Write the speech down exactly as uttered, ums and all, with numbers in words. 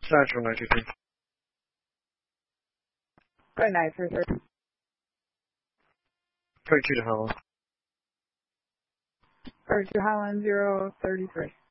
Central ninety-two. Good night, sir. twenty-two to Holland. thirty-two Highland zero thirty-three.